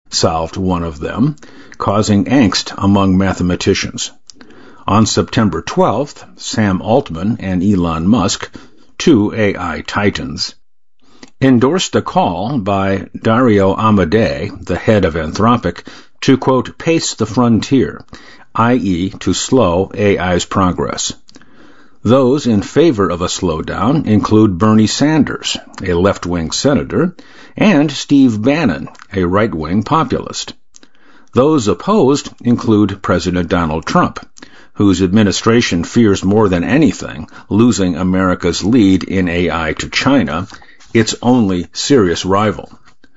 solved one of them, causing angst among mathematicians. On September 12th, Sam Altman and Elon Musk, two AI titans, endorsed a call by Dario Amodei, the head of Anthropic, to, quote, pace the frontier, i.e. to slow AI's progress. Those in favor of a slowdown include Bernie Sanders, a left-wing senator, and Steve Bannon, a right-wing populist. Those opposed include President Donald Trump, whose administration fears more than anything losing America's lead in AI to China, its only serious rival.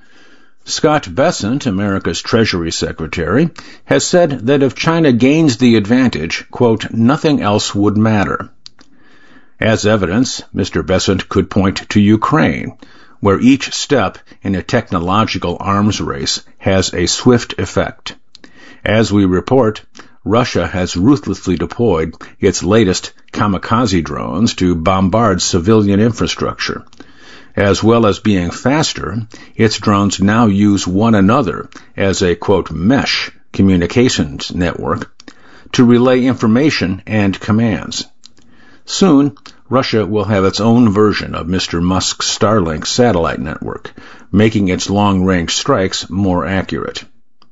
Scott Bessent, America's Treasury Secretary, has said that if China gains the advantage, quote, nothing else would matter. As evidence, Mr. Bessent could point to Ukraine, where each step in a technological arms race has a swift effect. As we report, Russia has ruthlessly deployed its latest kamikaze drones to bombard civilian infrastructure. As well as being faster, its drones now use one another as a, quote, mesh communications network to relay information and commands. Soon, Russia will have its own version of Mr. Musk's Starlink satellite network, making its long-range strikes more accurate.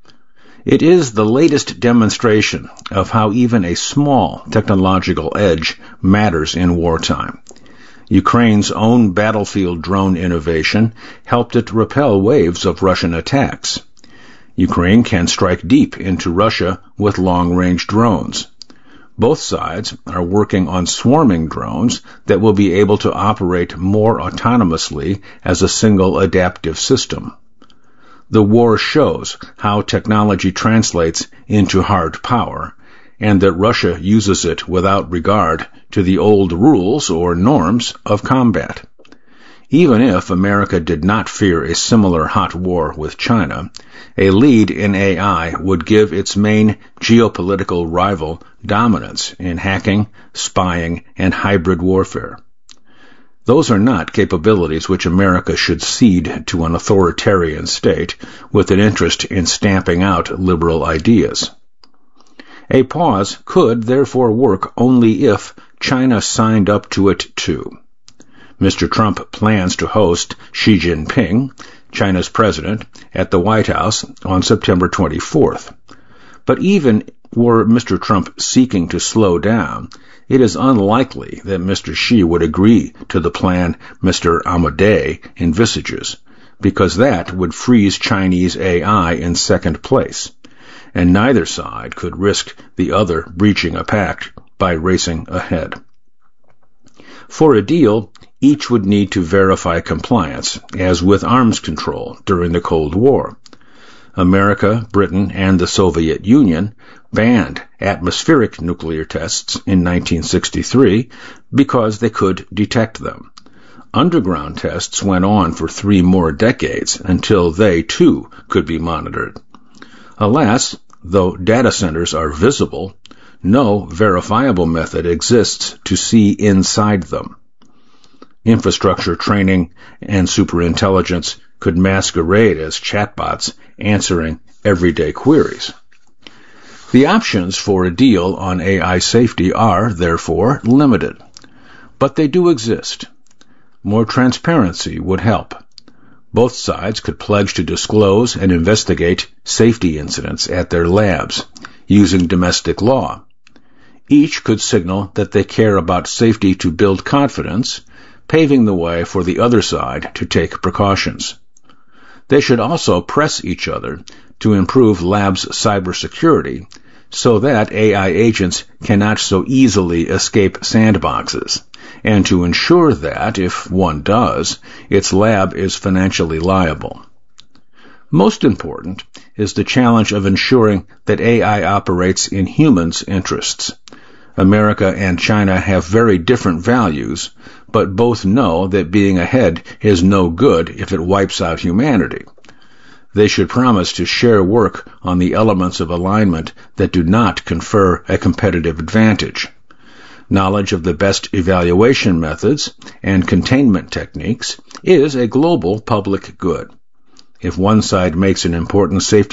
It is the latest demonstration of how even a small technological edge matters in wartime. Ukraine's own battlefield drone innovation helped it repel waves of Russian attacks. Ukraine can strike deep into Russia with long-range drones. Both sides are working on swarming drones that will be able to operate more autonomously as a single adaptive system. The war shows how technology translates into hard power, and that Russia uses it without regard to the old rules or norms of combat. Even if America did not fear a similar hot war with China, a lead in AI would give its main geopolitical rival dominance in hacking, spying, and hybrid warfare. Those are not capabilities which America should cede to an authoritarian state with an interest in stamping out liberal ideas. A pause could therefore work only if China signed up to it too. Mr. Trump plans to host Xi Jinping, China's president, at the White House on September 24th. But even were Mr. Trump seeking to slow down, it is unlikely that Mr. Xi would agree to the plan Mr. Amodei envisages, because that would freeze Chinese AI in second place, and neither side could risk the other breaching a pact by racing ahead. For a deal, each would need to verify compliance, as with arms control during the Cold War. America, Britain, and the Soviet Union banned atmospheric nuclear tests in 1963 because they could detect them. Underground tests went on for 3 more decades until they, too, could be monitored. Alas, though data centers are visible, no verifiable method exists to see inside them. Infrastructure training and superintelligence could masquerade as chatbots answering everyday queries. The options for a deal on AI safety are, therefore, limited, but they do exist. More transparency would help. Both sides could pledge to disclose and investigate safety incidents at their labs using domestic law. Each could signal that they care about safety to build confidence, paving the way for the other side to take precautions. They should also press each other to improve labs' cybersecurity so that AI agents cannot so easily escape sandboxes, and to ensure that, if one does, its lab is financially liable. Most important is the challenge of ensuring that AI operates in humans' interests. America and China have very different values, but both know that being ahead is no good if it wipes out humanity. They should promise to share work on the elements of alignment that do not confer a competitive advantage. Knowledge of the best evaluation methods and containment techniques is a global public good. If one side makes an important safety